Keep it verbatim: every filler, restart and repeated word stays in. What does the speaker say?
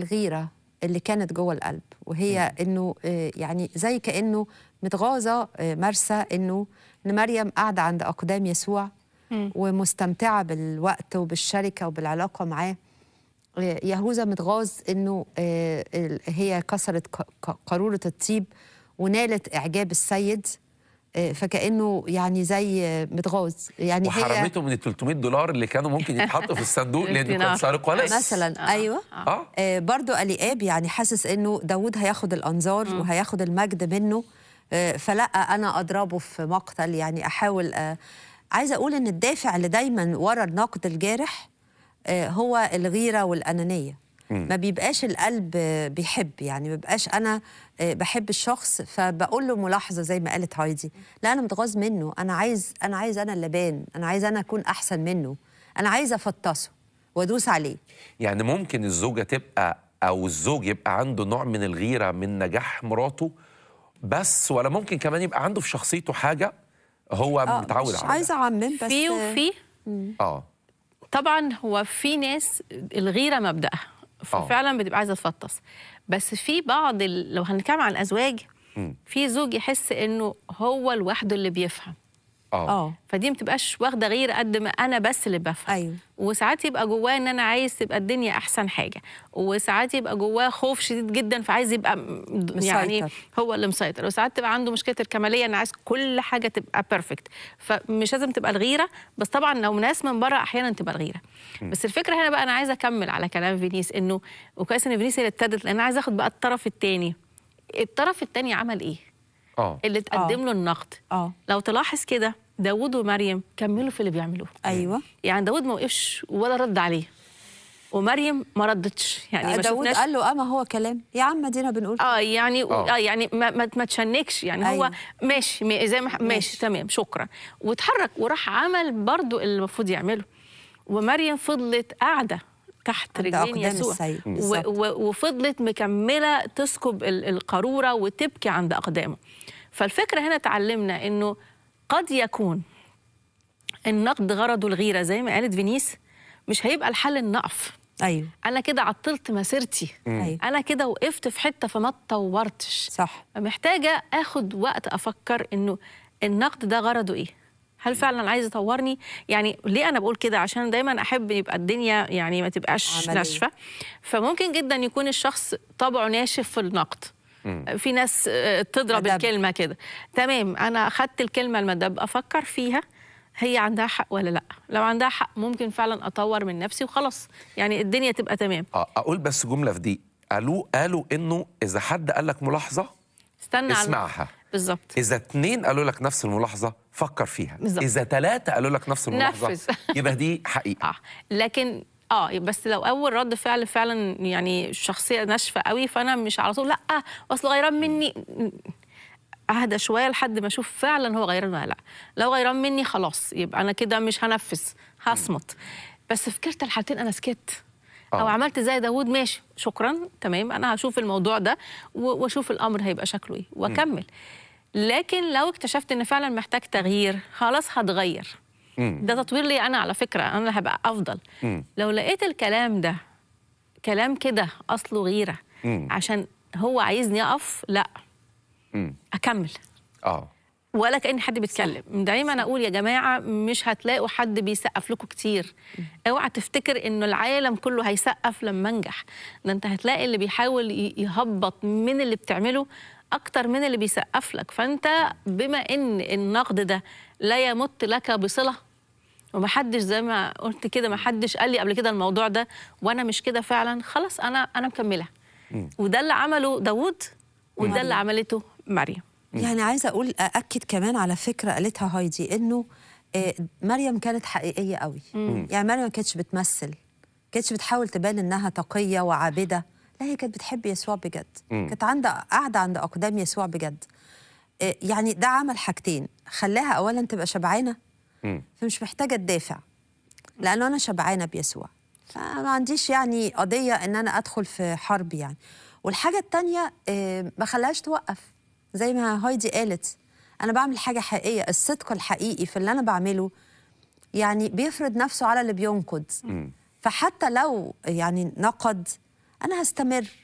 الغيرة اللي كانت جوه القلب، وهي انه يعني زي كأنه متغاظة مرسى انه ان مريم قاعدة عند أقدام يسوع ومستمتعة بالوقت وبالشركة وبالعلاقة معاه. يهوذا متغاظ انه هي كسرت قارورة الطيب ونالت إعجاب السيد، فكأنه يعني زي متغاظ يعني وحرمته من ال ثلاثمائة دولار اللي كانوا ممكن يتحطوا في الصندوق لأنه كان سارق لص مثلا. آه. ايوه آه. آه. برضو اليآب يعني حاسس انه داود هياخد الانظار م. وهياخد المجد منه، آه فلا انا اضربه في مقتل. يعني احاول آه عايزه اقول ان الدافع اللي دايما ورا النقد الجارح آه هو الغيره والانانيه. ما بيبقاش القلب بيحب، يعني ما بيبقاش انا بحب الشخص فبقول له ملاحظه زي ما قالت هايدي، لا انا متغاظ منه، انا عايز انا عايز انا اللي بان، انا عايز انا اكون احسن منه، انا عايز افطسه وادوس عليه. يعني ممكن الزوجه تبقى او الزوج يبقى عنده نوع من الغيره من نجاح مراته بس، ولا ممكن كمان يبقى عنده في شخصيته حاجه هو آه متعود عليها؟ مش عايزه اعمم بس في وفي اه طبعا هو في ناس الغيره مبدأها ففعلا بتبقى عايزه تفطس، بس في بعض ال... لو هنتكلم عن الازواج م. في زوج يحس انه هو لوحده اللي بيفهم اه فدي ما بتبقاش واخده غير قد ما انا بس اللي بفهم. أيوه. وساعات يبقى جواه ان انا عايز تبقى الدنيا احسن حاجه، وساعات يبقى جواه خوف شديد جدا فعايز يبقى يعني مسيطر. هو اللي مسيطر، وساعات تبقى عنده مشكله الكماليه انا عايز كل حاجه تبقى بيرفكت، فمش لازم تبقى الغيره، بس طبعا لو ناس من بره احيانا تبقى الغيره. م. بس الفكره هنا بقى انا عايزه اكمل على كلام فينيس، انه وكويس ان فينيس اللي ابتدت، لان انا عايزه اخد بقى الطرف الثاني. الطرف الثاني عمل ايه؟ اه اللي تقدم آه. له النقد. اه لو تلاحظ كده داود ومريم كملوا في اللي بيعملوه. ايوه يعني داود ما وقفش ولا رد عليه، ومريم ما ردتش. يعني ما داود قال له اه ما هو كلام يا عم دينا بنقول اه يعني اه, آه يعني ما, ما, ما تشنكش يعني. أيوة. هو ماشي زي ما ماشي, ماشي تمام شكرا، واتحرك وراح عمل برضو اللي المفروض يعمله. ومريم فضلت قاعده تحت رجلين يسوع وفضلت مكمله تسكب القاروره وتبكي عند اقدامه. فالفكره هنا اتعلمنا انه قد يكون النقد غرضه الغيره زي ما قالت فينيس، مش هيبقى الحل ان نقف. ايوه انا كده عطلت مسيرتي، أيوة. انا كده وقفت في حته فما اتطورتش. صح. محتاجه اخد وقت افكر انه النقد ده غرضه ايه؟ هل فعلا عايز يطورني؟ يعني ليه انا بقول كده؟ عشان دايما احب يبقى الدنيا يعني ما تبقاش ناشفه. فممكن جدا يكون الشخص طبعه ناشف في النقد. مم. في ناس تضرب مدب. الكلمه كده تمام، انا اخدت الكلمه المدب افكر فيها هي عندها حق ولا لا. لو عندها حق ممكن فعلا اطور من نفسي وخلاص، يعني الدنيا تبقى تمام. اقول بس جمله في دي، قالوا قالوا انه اذا حد قال لك ملاحظه استنى اسمعها بالظبط. اذا اتنين قالوا لك نفس الملاحظه فكر فيها بالزبط. اذا ثلاثه قالوا لك نفس الملاحظه نفذ. يبقى دي حقيقه. آه. لكن اه بس لو اول رد فعل فعلا يعني الشخصيه ناشفه قوي، فانا مش على طول لا اصل غيران مني، اهدى شويه لحد ما اشوف فعلا هو غيران ولا لا. لو غيران مني خلاص يبقى انا كده مش هنفذ، هصمت. بس في كلتا الحالتين انا سكت أوه. او عملت زي داود ماشي شكرا تمام، انا هشوف الموضوع ده واشوف الامر هيبقى شكله ايه واكمل. لكن لو اكتشفت ان فعلا محتاج تغيير خلاص هتغير. مم. ده تطوير لي انا على فكره، انا هبقى افضل. مم. لو لقيت الكلام ده كلام كده اصله غيره مم. عشان هو عايزني اقف، لا مم. اكمل اه ولا كأن حد بيتكلم. دايما اقول يا جماعه مش هتلاقوا حد بيسقف لكم كتير. اوعى تفتكر انه العالم كله هيسقف لما انجح، ده انت هتلاقي اللي بيحاول يهبط من اللي بتعمله اكتر من اللي بيسقف لك. فانت بما ان النقد ده لا يمت لك بصله، ومحدش زي ما قلت كده محدش قال لي قبل كده الموضوع ده وانا مش كده فعلا، خلاص انا انا مكمله. وده اللي عمله داود وده اللي عملته مريم. يعني عايزه اقول ااكد كمان على فكره قالتها هايدي، انه مريم كانت حقيقيه قوي. مم. يعني مريم ما كانتش بتمثل، ما كانتش بتحاول تبان انها تقيه وعابده، لا هي كانت بتحب يسوع بجد. مم. كانت عندها قاعده عند اقدام يسوع بجد. يعني ده عمل حاجتين، خلاها اولا تبقى شبعانه، فمش محتاجه تدافع لانه انا شبعانه بيسوع، فما عنديش يعني قضيه ان انا ادخل في حرب يعني. والحاجه الثانيه ما خلاهاش توقف، زي ما هايدي قالت انا بعمل حاجه حقيقيه. الصدق الحقيقي في اللي انا بعمله يعني بيفرض نفسه على اللي بينقد. م. فحتى لو يعني نقد، انا هستمر